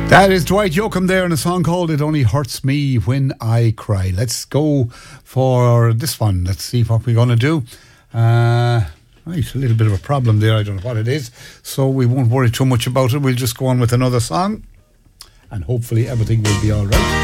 That is Dwight Yoakam there in a song called It Only Hurts Me When I Cry. Let's go for this one. Let's see what we're going to do. Right, a little bit of a problem there. I don't know what it is. So we won't worry too much about it. We'll just go on with another song. And hopefully everything will be all right.